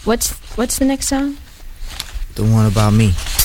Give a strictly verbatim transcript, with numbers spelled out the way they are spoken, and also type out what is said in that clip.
What's what's the next song? The one about me.